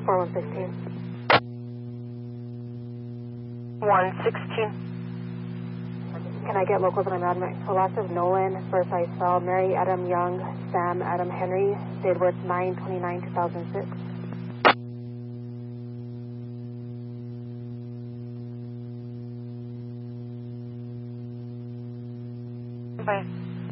4116. 116. Can I get locals on Madman? So last of Nolan, first I saw Mary Adam Young, Sam Adam Henry, date worth 9/29/2006. Bye.